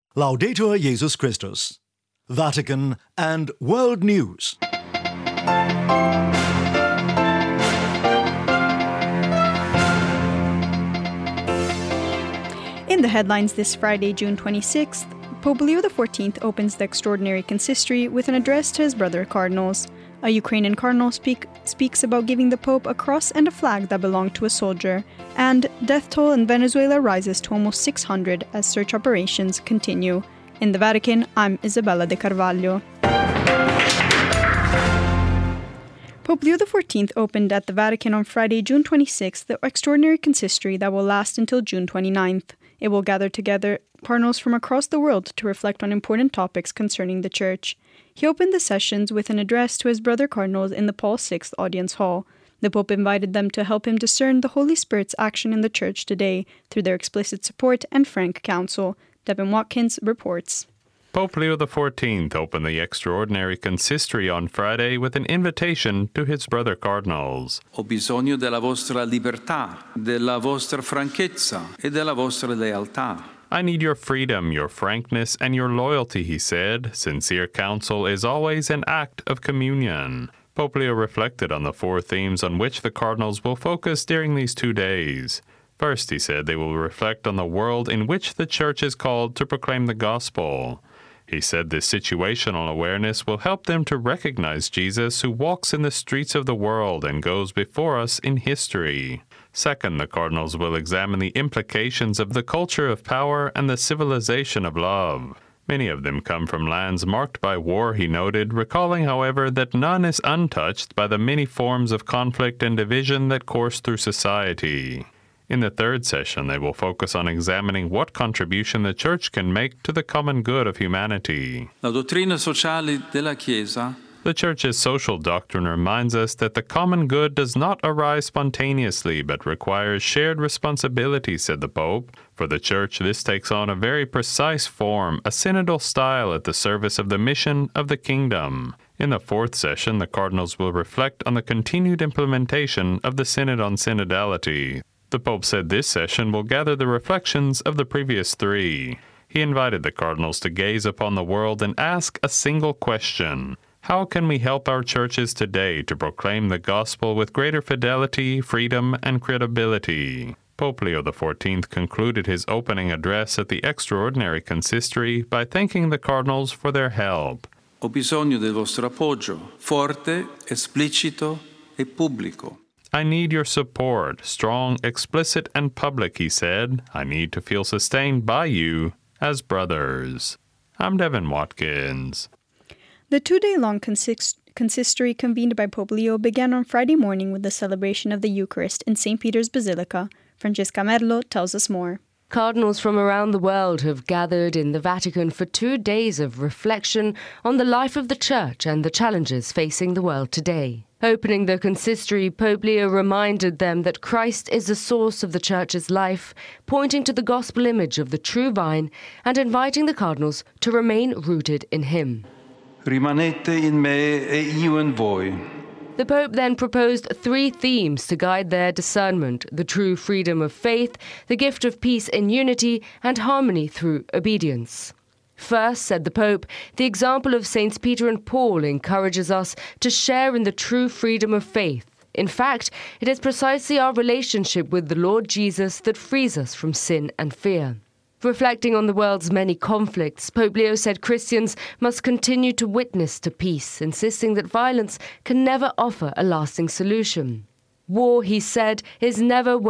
Laudetur Jesus Christus. Vatican and World News. In the headlines this Friday, June 26th, Pope Leo XIV opens the extraordinary consistory with an address to his brother cardinals. A Ukrainian cardinal speaks about giving the Pope a cross and a flag that belonged to a soldier. And death toll in Venezuela rises to almost 600 as search operations continue. In the Vatican, I'm Isabella De Carvalho. Pope Leo XIV opened at the Vatican on Friday, June 26th, the extraordinary consistory that will last until June 29th. It will gather together cardinals from across the world to reflect on important topics concerning the Church. He opened the sessions with an address to his brother cardinals in the Paul VI Audience Hall. The Pope invited them to help him discern the Holy Spirit's action in the Church today through their explicit support and frank counsel. Devin Watkins reports. Pope Leo XIV opened the extraordinary consistory on Friday with an invitation to his brother cardinals. Ho bisogno della vostra libertà, della vostra franchezza e della vostra lealtà. I need your freedom, your frankness, and your loyalty, he said. Sincere counsel is always an act of communion. Pope Leo reflected on the four themes on which the cardinals will focus during these 2 days. First, he said, they will reflect on the world in which the Church is called to proclaim the gospel. He said this situational awareness will help them to recognize Jesus who walks in the streets of the world and goes before us in history. Second, the cardinals will examine the implications of the culture of power and the civilization of love. Many of them come from lands marked by war, he noted, recalling, however, that none is untouched by the many forms of conflict and division that course through society. In the third session, they will focus on examining what contribution the Church can make to the common good of humanity. La dottrina sociale della Chiesa. The Church's social doctrine reminds us that the common good does not arise spontaneously but requires shared responsibility, said the Pope. For the Church, this takes on a very precise form, a synodal style at the service of the mission of the kingdom. In the fourth session, the cardinals will reflect on the continued implementation of the Synod on Synodality. The Pope said this session will gather the reflections of the previous 3. He invited the cardinals to gaze upon the world and ask a single question. How can we help our churches today to proclaim the gospel with greater fidelity, freedom, and credibility? Pope Leo XIV concluded his opening address at the extraordinary consistory by thanking the cardinals for their help. Ho bisogno del vostro appoggio, forte, esplicito e pubblico. I need your support, strong, explicit, and public, he said. I need to feel sustained by you as brothers. I'm Devin Watkins. The 2-day-long consistory convened by Pope Leo began on Friday morning with the celebration of the Eucharist in St. Peter's Basilica. Francesca Merlo tells us more. Cardinals from around the world have gathered in the Vatican for 2 days of reflection on the life of the Church and the challenges facing the world today. Opening the consistory, Pope Leo reminded them that Christ is the source of the Church's life, pointing to the gospel image of the true vine and inviting the cardinals to remain rooted in him. Rimanete in me e io in voi. The Pope then proposed 3 themes to guide their discernment: the true freedom of faith, the gift of peace in unity, and harmony through obedience. First, said the Pope, the example of Saints Peter and Paul encourages us to share in the true freedom of faith. In fact, it is precisely our relationship with the Lord Jesus that frees us from sin and fear. Reflecting on the world's many conflicts, Pope Leo said Christians must continue to witness to peace, insisting that violence can never offer a lasting solution. War, he said, is never